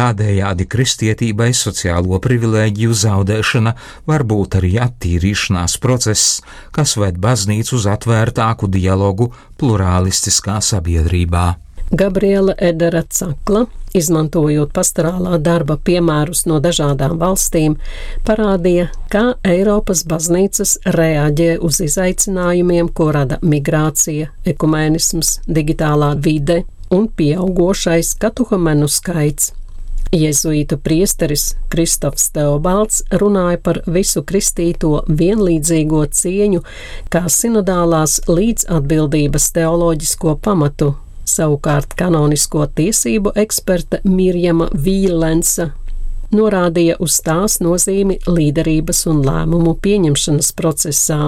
Tādējādi kristietībai sociālo privilēģiju zaudēšana var būt arī attīrīšanās process, kas ved baznīcu uz atvērtāku dialogu plurālistiskā sabiedrībā. Gabriela Edera Cakla, izmantojot pastorālā darba piemērus no dažādām valstīm, parādīja, kā Eiropas baznīcas reaģē uz izaicinājumiem, ko rada migrācija, ekumēnisms, digitālā vide un pieaugošais katehumenu skaits. Jezuītu priesteris Kristofs Teobalds runāja par visu kristīto vienlīdzīgo cieņu kā sinodālās līdzatbildības teoloģisko pamatu. Savukārt kanonisko tiesību eksperte Mirjama Vīlensa norādīja uz tās nozīmi līderības un lēmumu pieņemšanas procesā.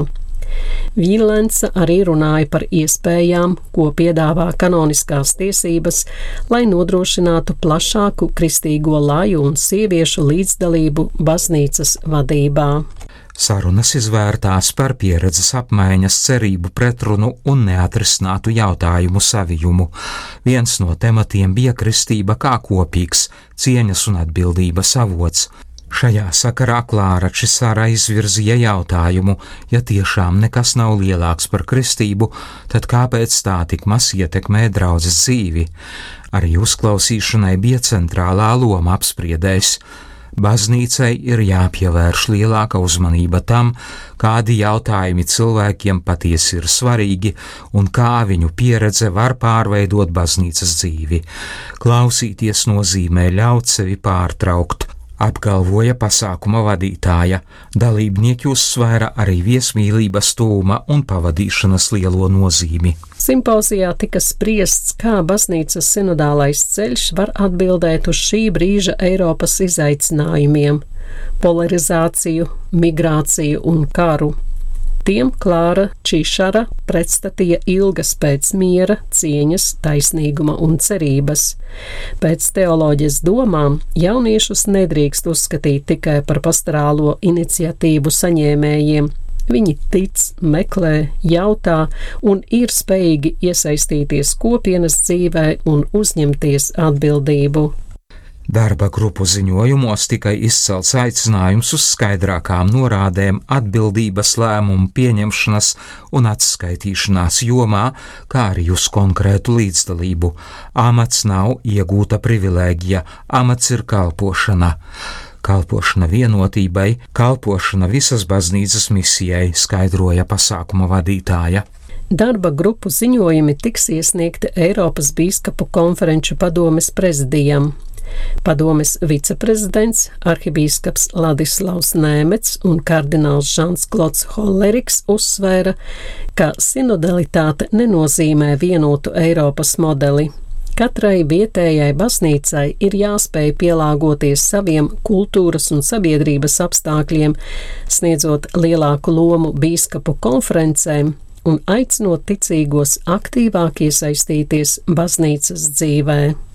Vīlensa arī runāja par iespējām, ko piedāvā kanoniskās tiesības, lai nodrošinātu plašāku kristīgo laju un sieviešu līdzdalību baznīcas vadībā. Sarunas izvērtās par pieredzes apmaiņas, cerību pretrunu un neatrisinātu jautājumu savijumu. Viens no tematiem bija kristība kā kopīgs, cieņas un atbildības avots. Šajā sakarā Klāra Čisāra izvirzīja jautājumu, ja tiešām nekas nav lielāks par kristību, tad kāpēc tā tik maz ietekmē draudzes dzīvi? Arī uzklausīšanai bija centrālā loma apspriedēs. Baznīcai ir jāpievērš lielāka uzmanība tam, kādi jautājumi cilvēkiem patiesi ir svarīgi un kā viņu pieredze var pārveidot baznīcas dzīvi. Klausīties nozīmē ļaut sevi pārtraukt, apgalvoja pasākuma vadītāja. Dalībnieki uzsvēra arī viesmīlības tuvuma un pavadīšanas lielo nozīmi. Simpozijā tika spriests, kā baznīcas sinodālais ceļš var atbildēt uz šī brīža Eiropas izaicinājumiem – polarizāciju, migrāciju un karu. Tiem Klāra Čišara pretstatīja ilgas pēc miera, cieņas, taisnīguma un cerības. Pēc teoloģijas domām jauniešus nedrīkst uzskatīt tikai par pastorālo iniciatīvu saņēmējiem. Viņi tic, meklē, jautā un ir spējīgi iesaistīties kopienas dzīvē un uzņemties atbildību. Darba grupu ziņojumos tika izcelts aicinājums uz skaidrākām norādēm atbildības lēmumu pieņemšanas un atskaitīšanās jomā, kā arī uz konkrētu līdzdalību. Amats nav iegūta privilēģija, amats ir kalpošana. Kalpošana vienotībai, kalpošana visas baznīcas misijai, skaidroja pasākuma vadītāja. Darba grupu ziņojumi tiks iesniegti Eiropas bīskapu konferenču padomes prezidijam. Padomes viceprezidents, arhibīskaps Ladislavs Nēmets un kardināls Žans Klods Holleriks uzsvēra, ka sinodalitāte nenozīmē vienotu Eiropas modeli. Katrai vietējai baznīcai ir jāspēj pielāgoties saviem kultūras un sabiedrības apstākļiem, sniedzot lielāku lomu bīskapu konferencēm un aicinot ticīgos aktīvāk iesaistīties baznīcas dzīvē.